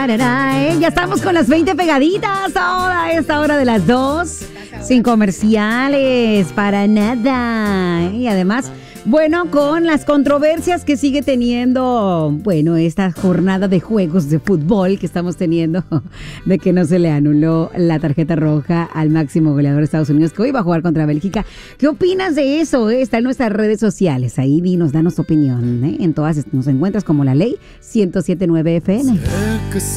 Ya estamos con las 20 pegaditas ahora a esta hora de las 2. Sin comerciales, para nada. Y además, bueno, con las controversias que sigue teniendo, bueno, esta jornada de juegos de fútbol que estamos teniendo, de que no se le anuló la tarjeta roja al máximo goleador de Estados Unidos, que hoy va a jugar contra Bélgica. ¿Qué opinas de eso? Está en nuestras redes sociales. Ahí dinos, danos tu opinión. En todas nos encuentras como La Ley 107.9 FM.